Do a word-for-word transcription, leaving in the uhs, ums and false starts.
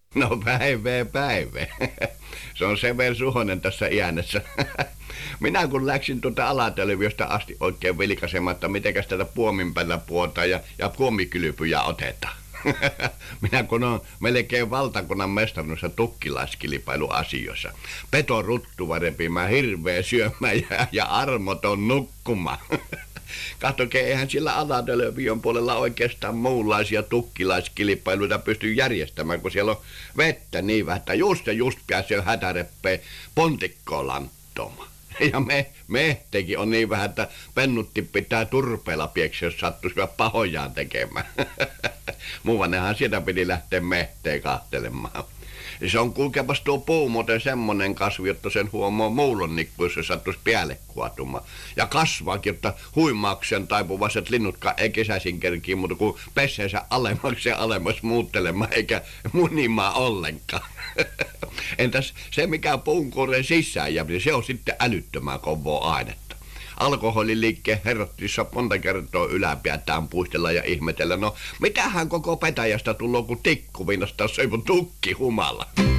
No päivää päivää. Se on Sever Suhonen tässä iänessä. Minä kun läksin tuota Alatölviöstä asti oikein vilkaisemaan, että mitenkäs tätä puomin päällä puotaan ja, ja puomikylpyjä otetaan. Minä kun on melkein valtakunnan mestaruudessa tukkilaiskilpailuasioissa. Peto ruttuva repimään, hirveä syömään ja, ja armoton nukkumaan. Kahtokee, eihän sillä Alatölviön puolella oikeastaan muunlaisia tukkilaiskilpailuita pysty järjestämään, kun siellä on vettä niin vähän, että just ja just pääsee hätäreppeen pontikkoon lanttomaan. Ja me, mehtekin on niin vähän, että pennutti pitää turpeella pieksi, jos sattuisivat pahojaan tekemään. Muuannenhan sieltä piti lähteä mehteen kahtelemaan. Se on kulkepas tuo puu muuten semmonen kasvi, jotta sen huomaa muulonnikku, jos se sattuisi päälle kuotumaan. Ja kasvaakin, jotta huimaakseen taipuvaiset linnutkaan ei kesäisin kerkiin, mutta kun pesseensä alemmaksi ja alemmas muuttelemaan, eikä munimaan ollenkaan. Entäs se, mikä puunkuoren sisään jää, niin se on sitten älyttömän kovaa ainetta. Alkoholiliikkeen herratissa monta kertaa yläpäätään puistella ja ihmetellä. No, mitähän koko petäjästä tullut, kun tikkuviinasta söivät tukki humala?